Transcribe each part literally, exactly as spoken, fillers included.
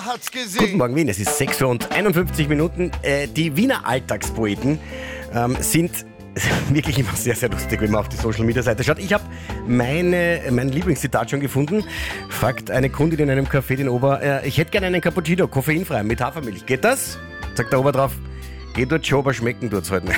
Hat's gesehen. Guten Morgen Wien, es ist sechs Uhr und einundfünfzig Minuten. Äh, die Wiener Alltagspoeten ähm, sind wirklich immer sehr, sehr lustig, wenn man auf die Social-Media-Seite schaut. Ich habe meine, mein Lieblingszitat schon gefunden. Fragt eine Kundin in einem Café den Ober, äh, ich hätte gerne einen Cappuccino, koffeinfrei, mit Hafermilch. Geht das? Sagt der Ober drauf. Geht dort schon, aber schmecken tut's halt nicht.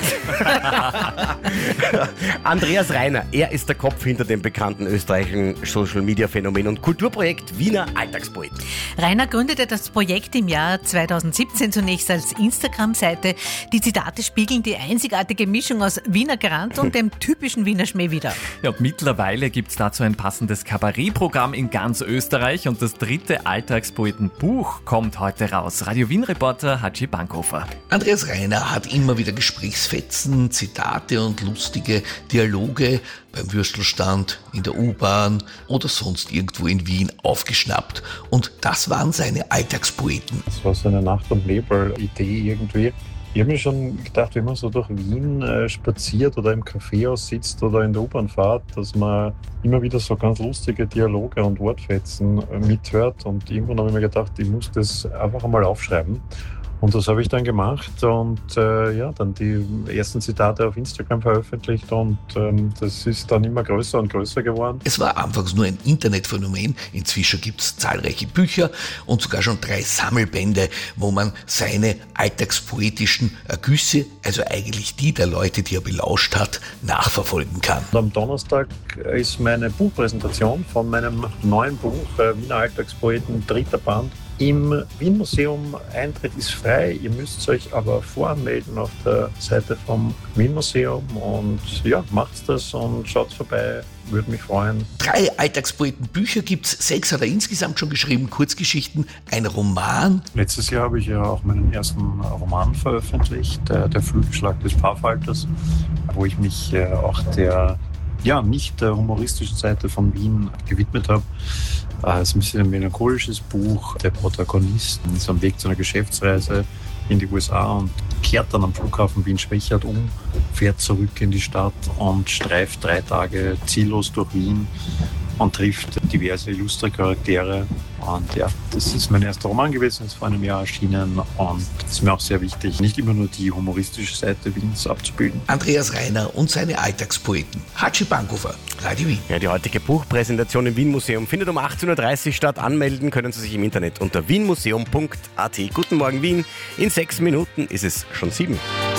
Andreas Reiner, er ist der Kopf hinter dem bekannten österreichischen Social-Media-Phänomen und Kulturprojekt Wiener Alltagspoet. Rainer gründete das Projekt im Jahr zweitausendsiebzehn zunächst als Instagram-Seite. Die Zitate spiegeln die einzigartige Mischung aus Wiener Grand und dem typischen Wiener Schmäh wider. Ja, und mittlerweile gibt's dazu ein passendes Kabarettprogramm in ganz Österreich und das dritte Alltagspoetenbuch kommt heute raus. Radio Wien-Reporter Hatschi Bankhofer. Andreas Reiner hat immer wieder Gesprächsfetzen, Zitate und lustige Dialoge beim Würstelstand, in der U-Bahn oder sonst irgendwo in Wien aufgeschnappt. Und das waren seine Alltagspoeten. Das war so eine Nacht- und Nebel-Idee irgendwie. Ich habe mir schon gedacht, wenn man so durch Wien äh, spaziert oder im Kaffeehaus sitzt oder in der U-Bahn fährt, dass man immer wieder so ganz lustige Dialoge und Wortfetzen äh, mithört. Und irgendwann habe ich mir gedacht, ich muss das einfach einmal aufschreiben. Und das habe ich dann gemacht und äh, ja, dann die ersten Zitate auf Instagram veröffentlicht und ähm, das ist dann immer größer und größer geworden. Es war anfangs nur ein Internetphänomen, inzwischen gibt es zahlreiche Bücher und sogar schon drei Sammelbände, wo man seine alltagspoetischen Ergüsse, also eigentlich die der Leute, die er belauscht hat, nachverfolgen kann. Und am Donnerstag ist meine Buchpräsentation von meinem neuen Buch äh, Wiener Alltagspoeten, dritter Band. Im Wien-Museum, Eintritt ist frei, ihr müsst euch aber voranmelden auf der Seite vom Wien-Museum und ja, macht's das und schaut vorbei, würde mich freuen. Drei Alltagspoeten-Bücher gibt's, sechs hat er insgesamt schon geschrieben, Kurzgeschichten, ein Roman. Letztes Jahr habe ich ja auch meinen ersten Roman veröffentlicht, Der Flügelschlag des Pfaffhalters, wo ich mich auch der ja, nicht der humoristischen Seite von Wien gewidmet habe. Es ist ein bisschen ein melancholisches Buch. Der Protagonist ist am Weg zu einer Geschäftsreise in die U S A und kehrt dann am Flughafen Wien-Schwechat um, fährt zurück in die Stadt und streift drei Tage ziellos durch Wien und trifft diverse illustre Charaktere. Und ja, das ist mein erster Roman gewesen, ist vor einem Jahr erschienen und es ist mir auch sehr wichtig, nicht immer nur die humoristische Seite Wiens abzubilden. Andreas Reiner und seine Alltagspoeten. Hatschi Bankhofer, Radio Wien. Ja, die heutige Buchpräsentation im Wien-Museum findet um achtzehn Uhr dreißig statt. Anmelden können Sie sich im Internet unter wienmuseum punkt a t. Guten Morgen Wien, in sechs Minuten ist es schon sieben.